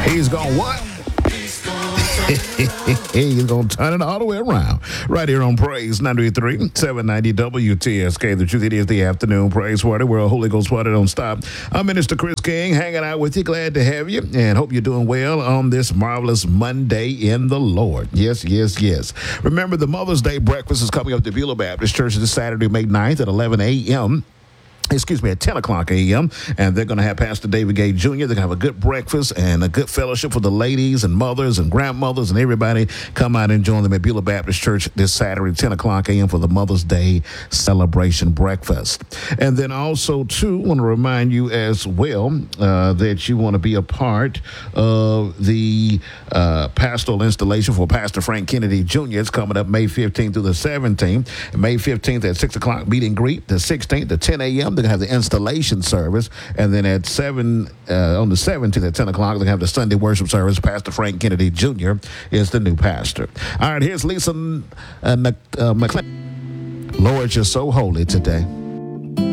He's going what? He's going to turn it all the way around. Right here on Praise 93, 790 WTSK. The truth, it is the afternoon praise party where a Holy Ghost party don't stop. I'm Minister Chris King hanging out with you. Glad to have you and hope you're doing well on this marvelous Monday in the Lord. Yes, yes, yes. Remember, the Mother's Day breakfast is coming up to Beulah Baptist Church this Saturday, May 9th at 11 a.m. At 10 o'clock a.m., and they're going to have Pastor David Gay Jr. They're going to have a good breakfast and a good fellowship for the ladies and mothers and grandmothers and everybody. Come out and join them at Beulah Baptist Church this Saturday, 10 o'clock a.m. for the Mother's Day celebration breakfast. And then also, too, want to remind you as well that you want to be a part of the pastoral installation for Pastor Frank Kennedy Jr. It's coming up May 15th through the 17th. May 15th at 6 o'clock, meet and greet. The 16th at 10 a.m., they're going to have the installation service. And then at 7, on the 17th at 10 o'clock, they're going to have the Sunday worship service. Pastor Frank Kennedy Jr. is the new pastor. All right, here's Lisa McClain. Lord, you're so holy today.